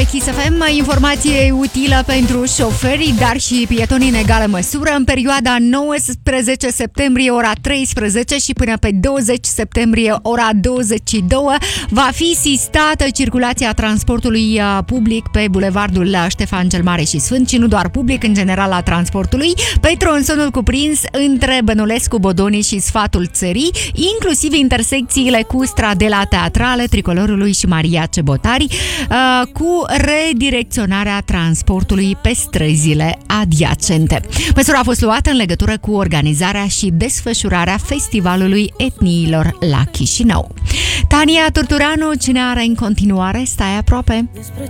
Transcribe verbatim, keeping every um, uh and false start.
Kiss F M, informație utilă pentru șoferi, dar și pietoni în egală măsură. În perioada nouăsprezece septembrie ora treisprezece și până pe douăzeci septembrie ora douăzeci și doi va fi sistată circulația transportului public pe bulevardul Ștefan cel Mare și Sfânt și nu doar public, în general a transportului, pe tronsonul cuprins între Bănulescu, Bodoni și Sfatul Țării, inclusiv intersecțiile cu Stradela Teatrală, Tricolorului și Maria Cebotari, cu redirecționarea transportului pe străzile adiacente. Măsura a fost luată în legătură cu organizarea și desfășurarea Festivalului Etniilor la Chișinău. Tania Turturanu, cine are în continuare, stai aproape.